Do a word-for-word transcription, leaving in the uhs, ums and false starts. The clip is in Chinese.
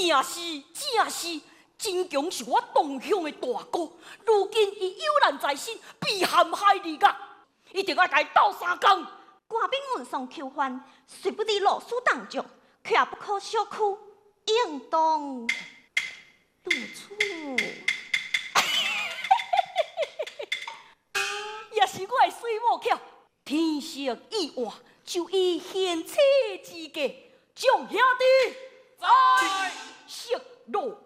正是正是，真强是我同乡的大哥，如今伊有难在身，被陷害离家，一定要甲伊斗相共。 官兵问上求欢，虽不知落书当中，却也不可小觑，应当如此。 也是我的水某巧，天色已晚，就以贤妻之计，将兄弟在色落。